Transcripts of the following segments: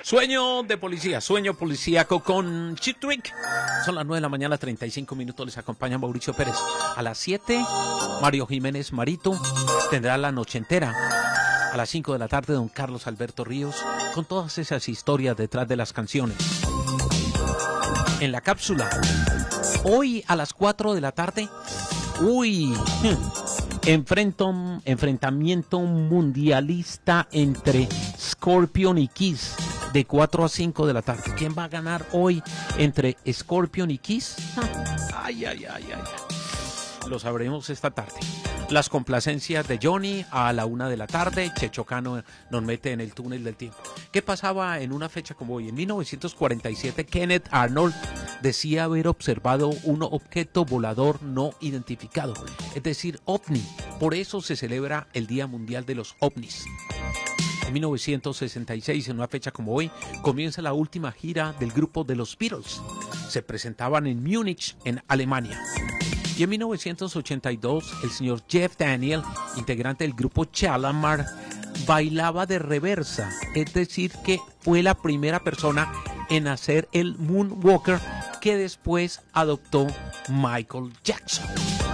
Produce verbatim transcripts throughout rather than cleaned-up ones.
Sueño de policía, sueño policíaco con Chitwick. Son las nueve de la mañana, treinta y cinco minutos. Les acompaña Mauricio Pérez. A las siete, Mario Jiménez Marito tendrá la noche entera. A las cinco de la tarde, don Carlos Alberto Ríos, con todas esas historias detrás de las canciones. En la cápsula, hoy a las cuatro de la tarde, uy, enfrento, enfrentamiento mundialista entre Scorpion y Kiss, de cuatro a cinco de la tarde. ¿Quién va a ganar hoy entre Scorpion y Kiss? Ay, ay, ay, ay. Lo sabremos esta tarde. Las complacencias de Johnny a la una de la tarde. Checho Cano nos mete en el túnel del tiempo. ¿Qué pasaba en una fecha como hoy? En mil novecientos cuarenta y siete, Kenneth Arnold decía haber observado un objeto volador no identificado, es decir, ovni. Por eso se celebra el Día Mundial de los OVNIs. En mil novecientos sesenta y seis, en una fecha como hoy, comienza la última gira del grupo de los Beatles. Se presentaban en Múnich, en Alemania. Y en mil novecientos ochenta y dos, el señor Jeff Daniel, integrante del grupo Shalamar, bailaba de reversa, es decir, que fue la primera persona en hacer el Moonwalker que después adoptó Michael Jackson.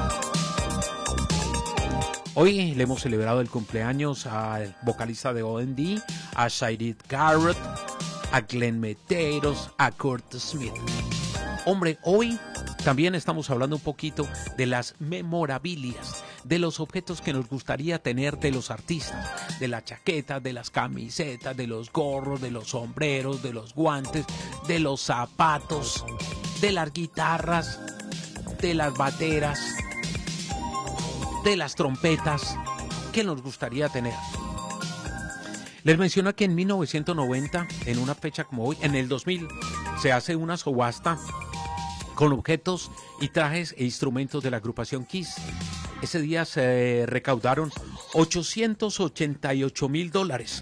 Hoy le hemos celebrado el cumpleaños al vocalista de O M D, a Syd Garrett, a Glenn Medeiros, a Kurt Smith. Hombre, hoy también estamos hablando un poquito de las memorabilias, de los objetos que nos gustaría tener de los artistas, de las chaquetas, de las camisetas, de los gorros, de los sombreros, de los guantes, de los zapatos, de las guitarras, de las bateras, de las trompetas que nos gustaría tener. Les menciono que en mil novecientos noventa, en una fecha como hoy, en el dos mil, se hace una subasta con objetos y trajes e instrumentos de la agrupación Kiss. Ese día se recaudaron ochocientos ochenta y ocho mil dólares.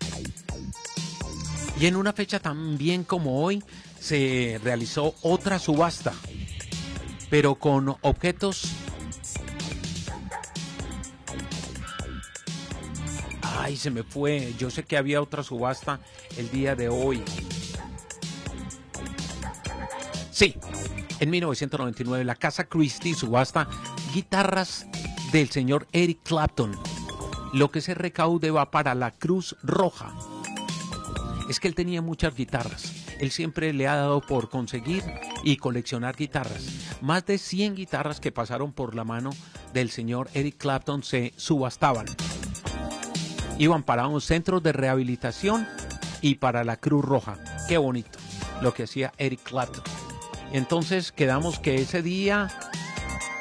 Y en una fecha también como hoy se realizó otra subasta, pero con objetos... Ay, se me fue. Yo sé que había otra subasta el día de hoy. Sí, en mil novecientos noventa y nueve la Casa Christie subasta guitarras del señor Eric Clapton. Lo que se recaude va para la Cruz Roja. Es que él tenía muchas guitarras. Él siempre le ha dado por conseguir y coleccionar guitarras. Más de cien guitarras que pasaron por la mano del señor Eric Clapton se subastaban. Iban para un centro de rehabilitación y para la Cruz Roja. Qué bonito lo que hacía Eric Clapton. Entonces quedamos que ese día